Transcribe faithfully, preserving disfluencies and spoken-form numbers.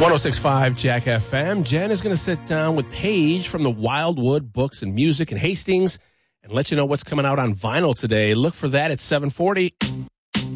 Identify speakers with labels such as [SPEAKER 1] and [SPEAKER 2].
[SPEAKER 1] one oh six point five Jack F M. Jen is going to sit down with Paige from the Wildwood Books and Music in Hastings and let you know what's coming out on vinyl today. Look for that at seven forty.